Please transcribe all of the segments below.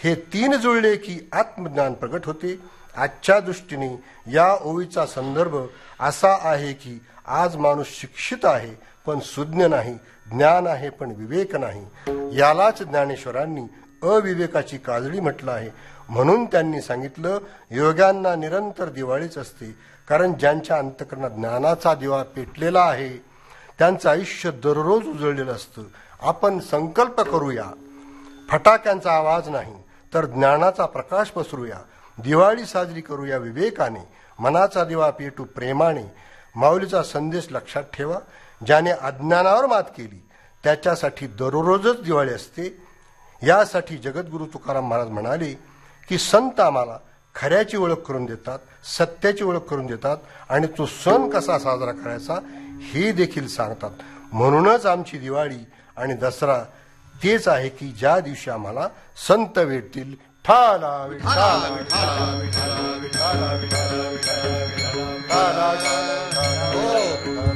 हे तीन जुळले की आत्मज्ञान प्रगट होते. आजच्या दृष्टीने या ओवीचा संदर्भ असा आहे की आज माणूस शिक्षित आहे पण सुज्ञ नाही, ज्ञान आहे पण विवेक नाही. यालाच ज्ञानेश्वरांनी अविवेकाची काजळी म्हटलं आहे. म्हणून त्यांनी सांगितलं, योग्यांना निरंतर दिवाळीच असते, कारण ज्यांच्या अंतःकरणात ज्ञानाचा दिवा पेटलेला आहे त्यांचं आयुष्य दररोज उजळलेलं असतं. आपण संकल्प करूया, फटाक्यांचा आवाज नाही तर ज्ञानाचा प्रकाश पसरूया. दिवाळी साजरी करूया विवेकाने, मनाचा दिवा पेटू प्रेमाने. माऊलीचा संदेश लक्षात ठेवा, ज्याने अज्ञानावर मात केली त्याच्यासाठी दररोजच दिवाळी असते. यासाठी जगद्गुरु तुकाराम महाराज म्हणाले की संत आम्हाला खऱ्याची ओळख करून देतात, सत्याची ओळख करून देतात आणि तो सण कसा साजरा करायचा हे देखील सांगतात. म्हणूनच आमची दिवाळी आणि दसरा तेच आहे की ज्या दिवशी आम्हाला संत भेटतील. ठाला विठाला विठाला विठाला विठाला विठाला विठाला विठाला.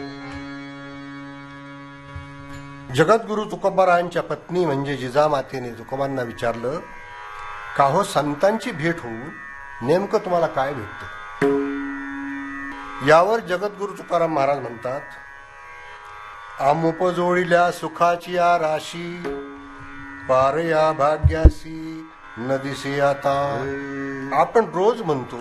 जगद्गुरु तुकोबारायांच्या पत्नी म्हणजे जिजामातेने तुकोबांना विचारलं, का हो संतांची भेट होऊन नेमकं तुम्हाला काय भेटतं? यावर जगद्गुरु तुकाराम महाराज म्हणतात, आमुपजोळील्या सुखाची या राशी, पार या भाग्यासी नदीसी आता. आपण रोज म्हणतो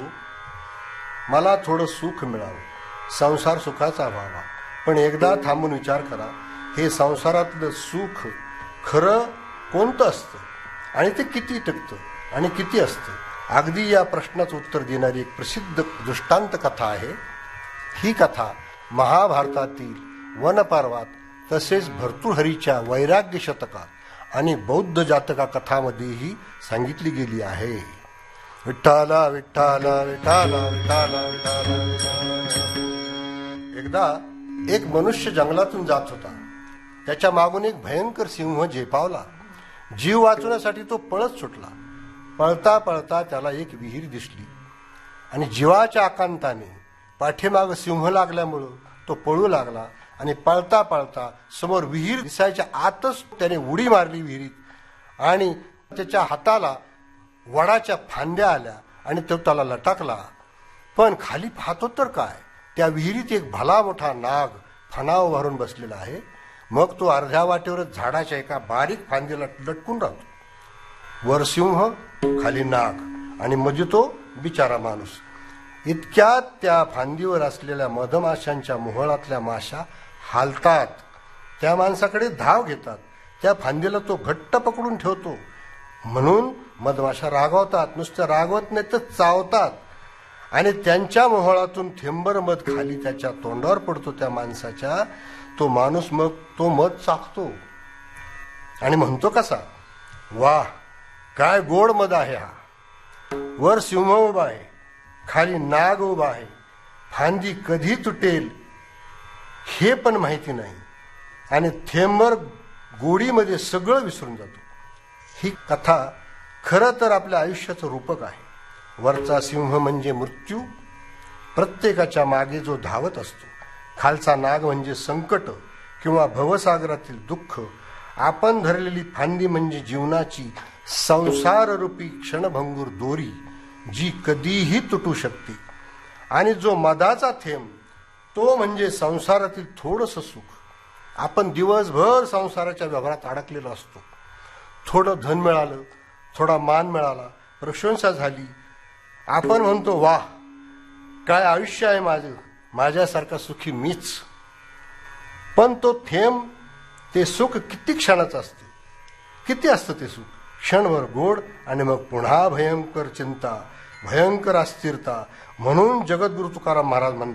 मला थोडं सुख मिळावं, संसार सुखाचा व्हावा, पण एकदा थांबून विचार करा, हे संसारातलं सुख खरं कोणतं असतं आणि ते किती टिकतं आणि किती असतं? अगदी या प्रश्नाचं उत्तर देणारी एक प्रसिद्ध दृष्टांत कथा आहे. ही कथा महाभारतातील वनपर्वात तसेच भर्तृहरीच्या वैराग्य शतकात आणि बौद्ध जातका कथामध्येही सांगितली गेली आहे. विठ्ठला विठ्ठला विठ्ठला विठ्ठला विठ्ठला. एकदा एक मनुष्य जंगलातून जात होता. त्याच्या मागून एक भयंकर सिंह झेपावला. जीव वाचवण्यासाठी तो पळत सुटला. पळता पळता त्याला एक विहीर दिसली आणि जीवाच्या आकांताने पाठीमाग सिंह लागल्यामुळं तो पळू लागला आणि पळता पळता समोर विहीर दिसायच्या आतच त्याने उडी मारली विहिरीत आणि त्याच्या हाताला वडाच्या फांद्या आल्या आणि तो त्याला लटकला. पण खाली पाहतो तर काय, त्या विहिरीत एक भला मोठा नाग फणाव भरून बसलेला आहे. मग तो अर्ध्या वाटेवरच झाडाच्या एका बारीक फांदीला लटकून राहतो. वर सिंह, खाली नाग आणि मध्ये तो बिचारा माणूस. इतक्यात त्या फांदीवर असलेल्या मधमाशांच्या मोहळातल्या माशा हालतात, त्या माणसाकडे धाव घेतात. त्या फांदीला तो घट्ट पकडून ठेवतो. म्हणून मधमाशा रागवतात, नुसतं रागवत नाही तर चावतात आणि त्यांच्या मोहळातून थेंबर मध खाली त्याच्या तोंडावर पडतो त्या माणसाच्या. तो माणूस मग तो मध चाखतो आणि म्हणतो कसा, वाह काय गोड मध आहे हा. वर सिंह उभा आहे, खाली नाग उभा आहे, फांदी कधी तुटेल हे पण माहिती नाही आणि थेंबर गोडीमध्ये सगळं विसरून जातो. ही कथा खरं तर आपल्या आयुष्याचं रूपक आहे. वरचा सिंह म्हणजे मृत्यू, प्रत्येकाच्या मागे जो धावत असतो. खालचा नाग म्हणजे संकट किंवा भवसागरातील दुःख. आपण धरलेली फांदी म्हणजे जीवनाची संसाररूपी क्षणभंगूर दोरी, जी कधीही तुटू शकते. आणि जो मधाचा थेंब तो म्हणजे संसारातील थोडंसं सुख. आपण दिवसभर संसाराच्या व्यवहारात अडकलेलो असतो. थोडं धन मिळालं, थोडा मान मिळाला, प्रशंसा झाली, आपण म्हणतो वाह काय आयुष्य आहे माझं, माझ्यासारखा सुखी मीच. पण तो थेंब, ते सुख किती क्षणाचं असतं, किती असतं ते सुख. क्षणभर गोड आणि मग पुन्हा भयंकर चिंता, भयंकर अस्थिरता. म्हणून जगद्गुरु तुकाराम महाराज म्हणतात,